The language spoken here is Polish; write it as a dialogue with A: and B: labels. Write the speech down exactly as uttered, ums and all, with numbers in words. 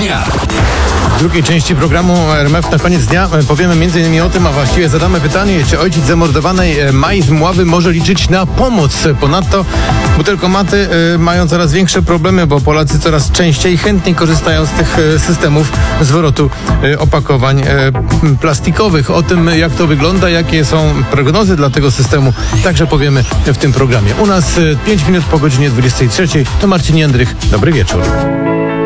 A: dnia.
B: W drugiej części programu R M F na koniec dnia powiemy między innymi o tym, a właściwie zadamy pytanie, czy ojciec zamordowanej Mai z Mławy może liczyć na pomoc. Ponadto butelkomaty mają coraz większe problemy, bo Polacy coraz częściej chętniej korzystają z tych systemów zwrotu opakowań plastikowych. O tym, jak to wygląda, jakie są prognozy dla tego systemu, także powiemy w tym programie. U nas pięć minut po godzinie dwudziestej trzeciej. To Marcin Jędrych. Dobry wieczór.